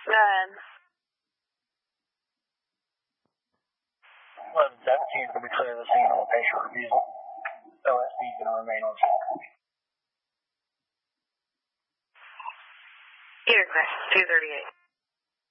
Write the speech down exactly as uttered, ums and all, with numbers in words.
Good. eleven seventeen will be clear of the scene on patient refusal. O S B is going to remain on scene. Here, two thirty-eight.